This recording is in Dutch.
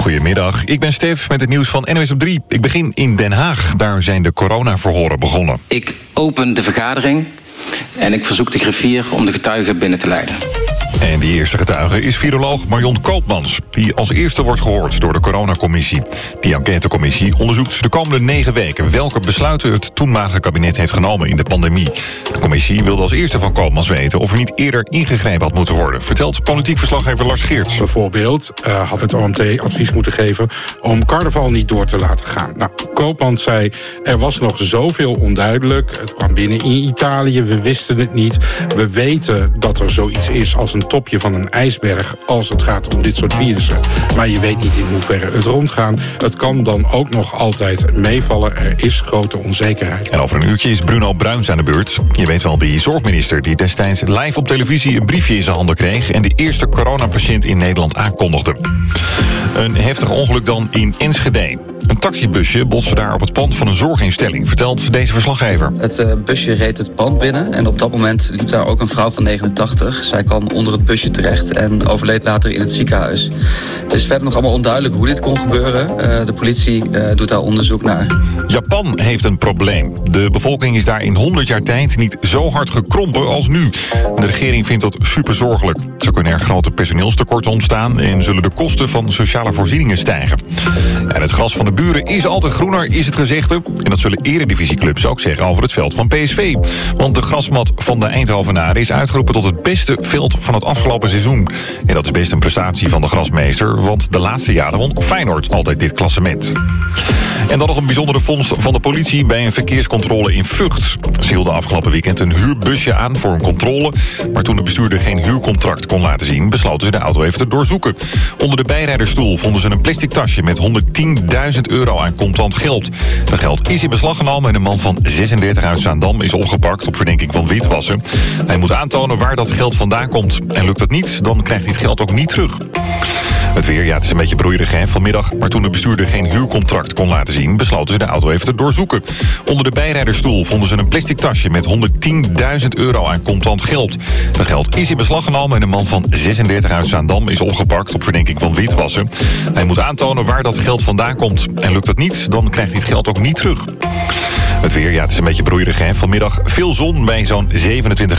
Goedemiddag, ik ben Stef met het nieuws van NOS op 3. Ik begin in Den Haag, daar zijn de coronaverhoren begonnen. Ik open de vergadering en ik verzoek de griffier om de getuigen binnen te leiden. En die eerste getuige is viroloog Marion Koopmans, die als eerste wordt gehoord door de coronacommissie. Die enquêtecommissie onderzoekt de komende 9 weken welke besluiten het toenmalige kabinet heeft genomen in de pandemie. De commissie wilde als eerste van Koopmans weten of er niet eerder ingegrepen had moeten worden, vertelt politiek verslaggever Lars Geerts. Bijvoorbeeld had het OMT advies moeten geven om carnaval niet door te laten gaan. Nou, Koopmans zei, er was nog zoveel onduidelijk. Het kwam binnen in Italië, we wisten het niet. We weten dat er zoiets is als een topje van een ijsberg als het gaat om dit soort virussen. Maar je weet niet in hoeverre het rondgaan. Het kan dan ook nog altijd meevallen. Er is grote onzekerheid. En over een uurtje is Bruno Bruins aan de beurt. Je weet wel, die zorgminister die destijds live op televisie een briefje in zijn handen kreeg en de eerste coronapatiënt in Nederland aankondigde. Een heftig ongeluk dan in Enschede. Een taxibusje botste daar op het pand van een zorginstelling, vertelt deze verslaggever. Het busje reed het pand binnen en op dat moment liep daar ook een vrouw van 89. Zij kwam onder het busje terecht en overleed later in het ziekenhuis. Het is verder nog allemaal onduidelijk hoe dit kon gebeuren. De politie doet daar onderzoek naar. Japan heeft een probleem. De bevolking is daar in 100 jaar tijd niet zo hard gekrompen als nu. De regering vindt dat super zorgelijk. Zo kunnen er grote personeelstekorten ontstaan en zullen de kosten van sociale voorzieningen stijgen. En het gras van de buren is altijd groener, is het gezegde. En dat zullen eredivisieclubs ook zeggen over het veld van PSV. Want de grasmat van de Eindhovenaren is uitgeroepen tot het beste veld van het afgelopen seizoen. En dat is best een prestatie van de grasmeester, want de laatste jaren won Feyenoord altijd dit klassement. En dan nog een bijzondere vondst van de politie bij een verkeerscontrole in Vught. Ze hielden afgelopen weekend een huurbusje aan voor een controle, maar toen de bestuurder geen huurcontract kon laten zien, besloten ze de auto even te doorzoeken. Onder de bijrijdersstoel vonden ze een plastic tasje met €110.000 aan contant geld. Dat geld is in beslag genomen en een man van 36 uit Zaandam is opgepakt op verdenking van witwassen. Hij moet aantonen waar dat geld vandaan komt. En lukt dat niet, dan krijgt hij het geld ook niet terug. Het weer, ja, het is een beetje broeierig hè, vanmiddag. Maar toen de bestuurder geen huurcontract kon laten zien, besloten ze de auto even te doorzoeken. Onder de bijrijdersstoel vonden ze een plastic tasje met €110.000 aan contant geld. Dat geld is in beslag genomen en een man van 36 uit Zaandam is opgepakt op verdenking van witwassen. Hij moet aantonen waar dat geld vandaan komt. En lukt dat niet, dan krijgt hij het geld ook niet terug. Het weer, ja, het is een beetje broeierig hè, vanmiddag veel zon bij zo'n 27